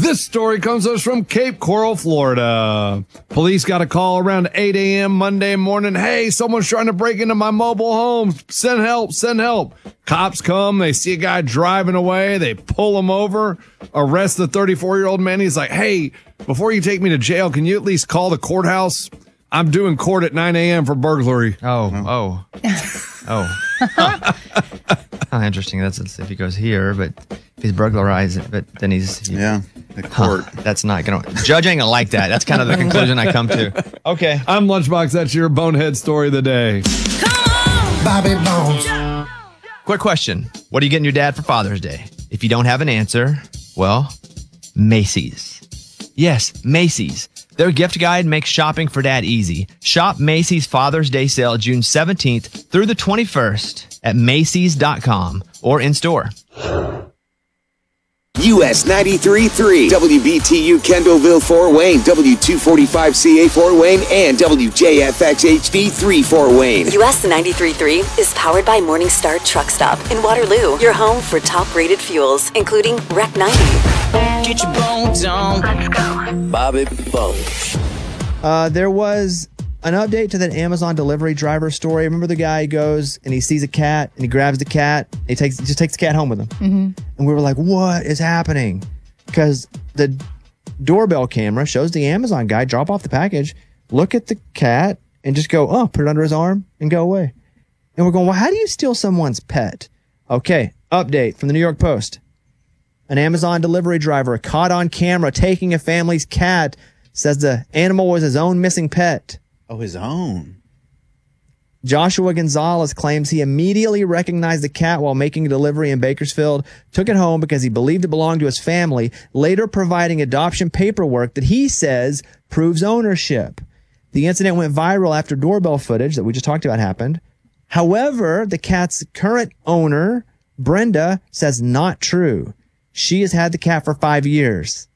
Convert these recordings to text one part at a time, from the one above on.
This story comes to us from Cape Coral, Florida. Police got a call around 8 a.m. Monday morning. Hey, someone's trying to break into my mobile home. Send help, send help. Cops come. They see a guy driving away. They pull him over, arrest the 34-year-old man. He's like, hey, before you take me to jail, can you at least call the courthouse? I'm doing court at 9 a.m. for burglary. Oh. How interesting. That's if he goes here, but if he's burglarized, but then he's... Yeah, the court. That's not going to... Judge ain't going to like that. That's kind of the conclusion I come to. Okay. I'm Lunchbox. That's your bonehead story of the day. Come on, Bobby Bones. Quick question. What are you getting your dad for Father's Day? If you don't have an answer, well, Macy's. Yes, Macy's. Their gift guide makes shopping for dad easy. Shop Macy's Father's Day sale June 17th through the 21st at Macy's.com or in store. US 93.3, WBTU Kendallville Fort Wayne, W245CA Fort Wayne, and WJFX HD 3 Fort Wayne. US 93.3 is powered by Morningstar Truck Stop in Waterloo, your home for top-rated fuels, including Rec 90. Get your bones on. Let's go. Bobby Bones. There was an update to that Amazon delivery driver story. Remember the guy goes and he sees a cat and he grabs the cat. He just takes the cat home with him. Mm-hmm. And we were like, what is happening? Because the doorbell camera shows the Amazon guy drop off the package, look at the cat, and just go, put it under his arm and go away. And we're going, well, how do you steal someone's pet? Okay, update from the New York Post. An Amazon delivery driver caught on camera taking a family's cat, says the animal was his own missing pet. Oh, his own. Joshua Gonzalez claims he immediately recognized the cat while making a delivery in Bakersfield, took it home because he believed it belonged to his family, later providing adoption paperwork that he says proves ownership. The incident went viral after doorbell footage that we just talked about happened. However, the cat's current owner, Brenda, says not true. She has had the cat for 5 years.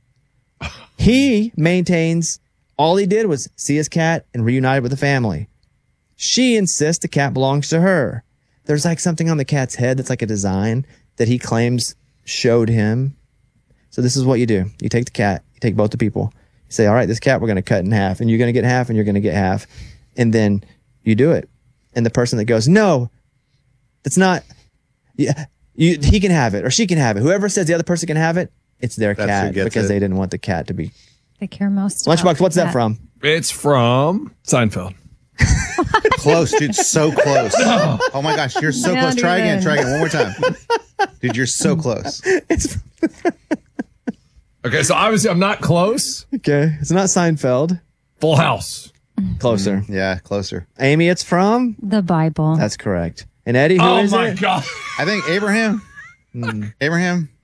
He maintains all he did was see his cat and reunited with the family. She insists the cat belongs to her. There's like something on the cat's head that's like a design that he claims showed him. So this is what you do. You take the cat, you take both the people. You say, all right, this cat we're going to cut in half, and you're going to get half, and you're going to get half. And then you do it. And the person that goes, no, that's not... Yeah, he can have it, or she can have it. Whoever says the other person can have it, it's their cat because they didn't want the cat to be... They care most. Lunchbox, what's that from? It's from Seinfeld. Close, dude. So close. Oh my gosh, you're so close. Try again. One more time. Dude, you're so close. Okay, so obviously I'm not close. Okay, it's not Seinfeld. Full House. Closer. Yeah, closer. Amy, it's from? The Bible. That's correct. And Eddie, who is it? Oh my God. I think Abraham. Abraham.